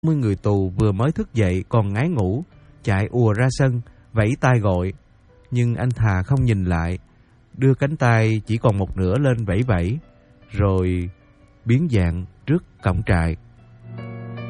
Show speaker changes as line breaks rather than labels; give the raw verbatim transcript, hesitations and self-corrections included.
mươi người tù vừa mới thức dậy còn ngái ngủ, chạy ùa ra sân, vẫy tay gọi. Nhưng anh thà không nhìn lại, đưa cánh tay chỉ còn một nửa lên vẫy vẫy, rồi biến dạng trước cổng trại.